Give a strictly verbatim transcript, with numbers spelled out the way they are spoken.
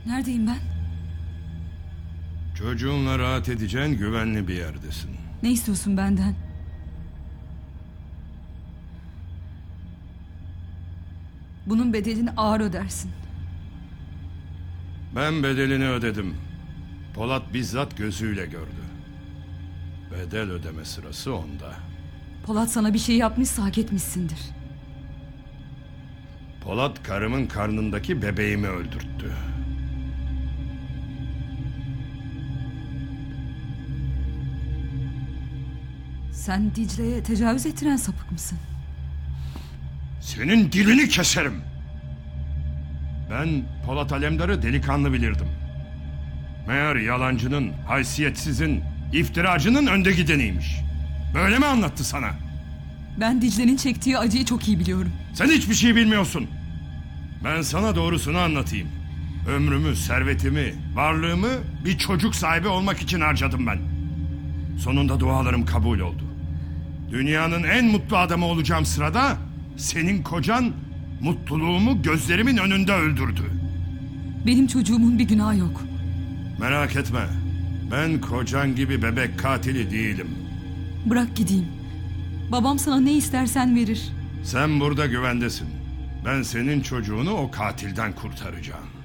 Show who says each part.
Speaker 1: Neredeyim ben?
Speaker 2: Çocuğunla rahat edeceğin güvenli bir yerdesin.
Speaker 1: Ne istiyorsun benden? Bunun bedelini ağır ödersin.
Speaker 2: Ben bedelini ödedim. Polat bizzat gözüyle gördü. Bedel ödeme sırası onda.
Speaker 1: Polat sana bir şey yapmışsa hak etmişsindir.
Speaker 2: Polat karımın karnındaki bebeğimi öldürttü.
Speaker 1: Sen Dicle'ye tecavüz ettiren sapık mısın?
Speaker 2: Senin dilini keserim. Ben Polat Alemdar'ı delikanlı bilirdim. Meğer yalancının, haysiyetsizin, iftiracının önde gideniymiş. Böyle mi anlattı sana?
Speaker 1: Ben Dicle'nin çektiği acıyı çok iyi biliyorum.
Speaker 2: Sen hiçbir şey bilmiyorsun. Ben sana doğrusunu anlatayım. Ömrümü, servetimi, varlığımı bir çocuk sahibi olmak için harcadım ben. Sonunda dualarım kabul oldu. Dünyanın en mutlu adamı olacağım sırada senin kocan mutluluğumu gözlerimin önünde öldürdü.
Speaker 1: Benim çocuğumun bir günahı yok.
Speaker 2: Merak etme. Ben kocan gibi bebek katili değilim.
Speaker 1: Bırak gideyim. Babam sana ne istersen verir.
Speaker 2: Sen burada güvendesin. Ben senin çocuğunu o katilden kurtaracağım.